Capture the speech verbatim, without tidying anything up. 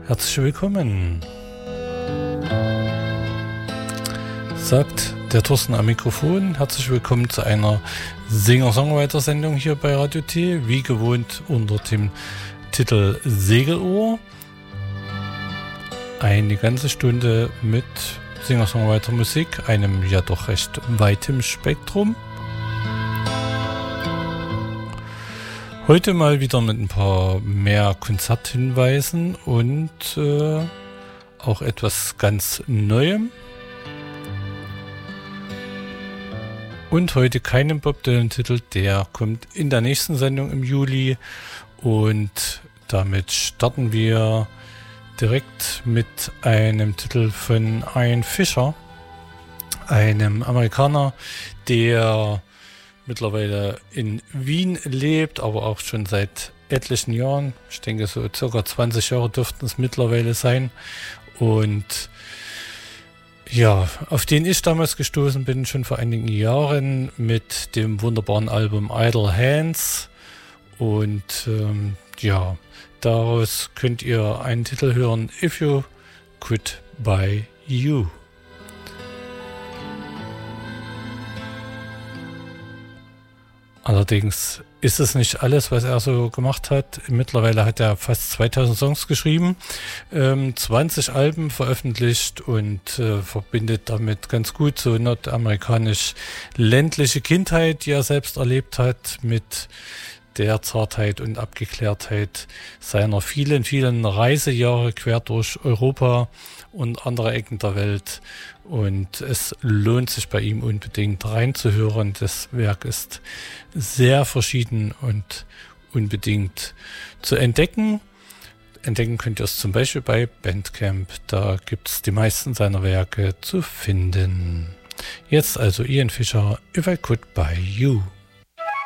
Herzlich willkommen, sagt der Thorsten am Mikrofon. Herzlich willkommen zu einer Singer-Songwriter-Sendung hier bei Radio T, wie gewohnt unter dem Titel Segelohr. Eine ganze Stunde mit Singer-Songwriter-Musik, einem ja doch recht weitem Spektrum. Heute mal wieder mit ein paar mehr Konzerthinweisen und äh, auch etwas ganz Neuem. Und heute keinen Bob Dylan-Titel, der kommt in der nächsten Sendung im Juli. Und damit starten wir direkt mit einem Titel von Ian Fischer, einem Amerikaner, der mittlerweile in Wien lebt, aber auch schon seit etlichen Jahren. Ich denke, so circa zwanzig Jahre dürften es mittlerweile sein. Und ja, auf den ich damals gestoßen bin, schon vor einigen Jahren mit dem wunderbaren Album Idle Hands. Und ähm, ja, daraus könnt ihr einen Titel hören, If You Could Buy You. Allerdings ist es nicht alles, was er so gemacht hat. Mittlerweile hat er fast zweitausend Songs geschrieben, ähm, zwanzig Alben veröffentlicht und äh, verbindet damit ganz gut so nordamerikanisch ländliche Kindheit, die er selbst erlebt hat, mit der Zartheit und Abgeklärtheit seiner vielen, vielen Reisejahre quer durch Europa und andere Ecken der Welt. Und es lohnt sich bei ihm unbedingt reinzuhören. Das Werk ist sehr verschieden und unbedingt zu entdecken. Entdecken könnt ihr es zum Beispiel bei Bandcamp. Da gibt es die meisten seiner Werke zu finden. Jetzt also Ian Fischer, If I Could Buy You.